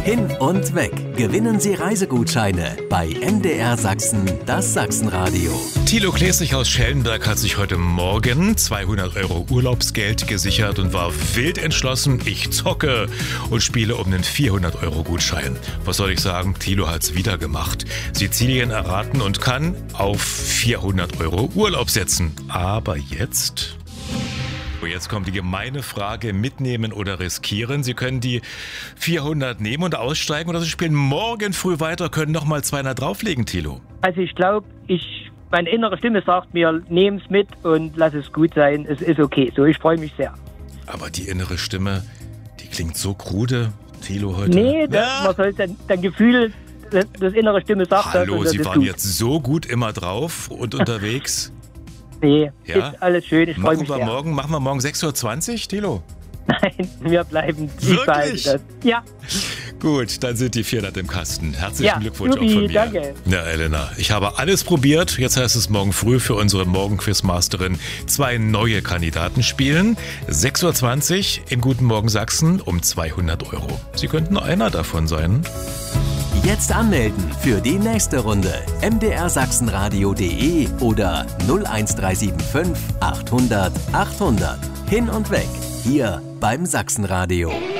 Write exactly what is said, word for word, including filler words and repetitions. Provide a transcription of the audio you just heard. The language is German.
Hin und weg. Gewinnen Sie Reisegutscheine bei M D R Sachsen, das Sachsenradio. Thilo Klesig aus Schellenberg hat sich heute Morgen zweihundert Euro Urlaubsgeld gesichert und war wild entschlossen, ich zocke und spiele um einen vierhundert Euro Gutschein. Was soll ich sagen? Thilo hat's wieder gemacht. Sizilien erraten und kann auf vierhundert Euro Urlaub setzen. Aber jetzt... Jetzt kommt die gemeine Frage, mitnehmen oder riskieren. Sie können die vierhundert nehmen und aussteigen oder Sie spielen morgen früh weiter, können nochmal zweihundert drauflegen, Thilo. Also ich glaube, ich, meine innere Stimme sagt mir, nehm's mit und lass es gut sein. Es ist okay, so, ich freue mich sehr. Aber die innere Stimme, die klingt so krude, Thilo, heute. Nee, das, ja. Man soll dann, dein Gefühl, das, das innere Stimme sagt Hallo, das. Sie das waren gut. jetzt so gut immer drauf und unterwegs. Nee, ja? Ist alles schön, ich freue mich wir sehr. Morgen, machen wir morgen sechs Uhr zwanzig, Thilo? Nein, wir bleiben. Wirklich? Das. Ja. Gut, dann sind die vierhundert im Kasten. Herzlichen Ja, Glückwunsch Jubi, auch von mir. Danke. Ja, Elena, ich habe alles probiert. Jetzt heißt es morgen früh für unsere Morgenquizmasterin zwei neue Kandidaten spielen. sechs Uhr zwanzig im Guten Morgen Sachsen um zweihundert Euro. Sie könnten einer davon sein. Jetzt anmelden für die nächste Runde. m d r sachsenradio punkt d e oder null eins drei sieben fünf achthundert achthundert. Hin und weg, hier beim Sachsenradio.